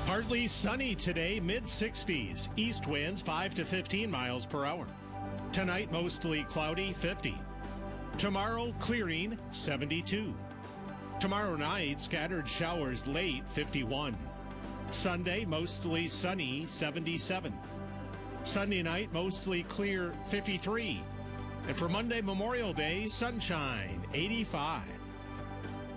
Partly sunny today, mid-60s. East winds 5 to 15 miles per hour. Tonight, mostly cloudy, 50. Tomorrow, clearing, 72. Tomorrow night, scattered showers late, 51. Sunday, mostly sunny, 77. Sunday night, mostly clear, 53. And for Monday, Memorial Day, sunshine, 85.